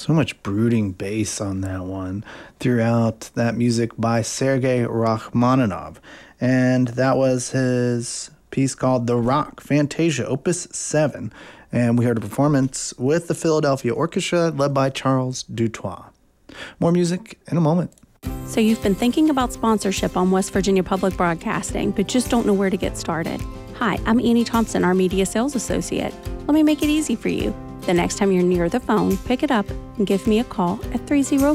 So much brooding bass on that one. Throughout that music by Sergei Rachmaninoff. And that was his piece called The Rock, Fantasia, Opus 7. And we heard a performance with the Philadelphia Orchestra led by Charles Dutoit. More music in a moment. So you've been thinking about sponsorship on West Virginia Public Broadcasting, but just don't know where to get started. Hi, I'm Annie Thompson, our Media Sales Associate. Let me make it easy for you. The next time you're near the phone, pick it up and give me a call at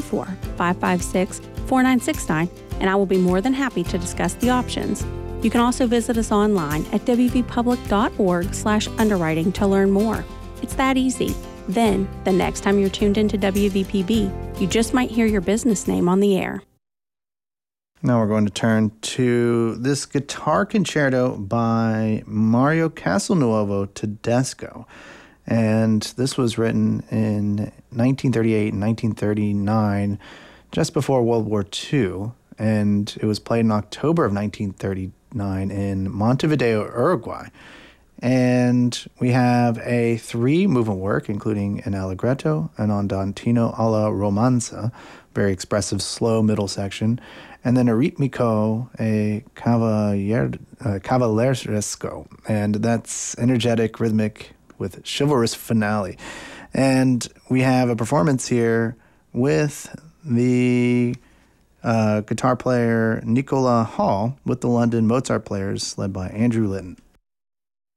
304-556-4969, and I will be more than happy to discuss the options. You can also visit us online at wvpublic.org/underwriting to learn more. It's that easy. Then, the next time you're tuned into WVPB, you just might hear your business name on the air. Now we're going to turn to this guitar concerto by Mario Castelnuovo Tedesco. And this was written in 1938 and 1939, just before World War II. And it was played in October of 1939 in Montevideo, Uruguay. And we have a 3-movement work, including an allegretto, an andantino alla romanza, very expressive slow middle section, and then a ritmico, a cavalleresco, and that's energetic, rhythmic, with chivalrous finale. And we have a performance here with the guitar player Nicola Hall with the London Mozart Players led by Andrew Litton.